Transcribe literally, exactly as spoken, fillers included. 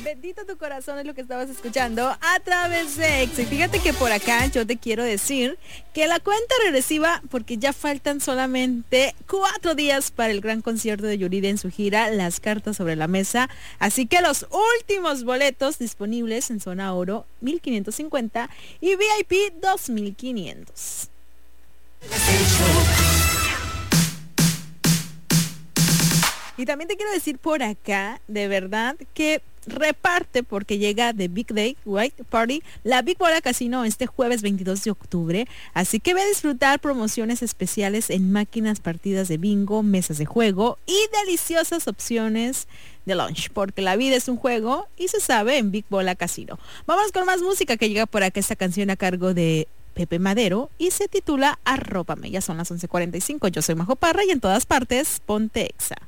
Bendito tu corazón es lo que estabas escuchando a través de Exa. Y fíjate que por acá yo te quiero decir que la cuenta regresiva, porque ya faltan solamente cuatro días para el gran concierto de Yuridia en su gira Las Cartas sobre la Mesa. Así que los últimos boletos disponibles en zona oro mil quinientos cincuenta y V I P dos mil quinientos. Y también te quiero decir por acá, de verdad, que reparte porque llega The Big Day White Party, la Big Bola Casino este jueves veintidós de octubre. Así que ve a disfrutar promociones especiales en máquinas, partidas de bingo, mesas de juego y deliciosas opciones de lunch, porque la vida es un juego y se sabe en Big Bola Casino. Vamos con más música que llega por acá, esta canción a cargo de Pepe Madero y se titula Arrópame. Ya son las once cuarenta y cinco, yo soy Majo Parra y en todas partes, ponte Exa.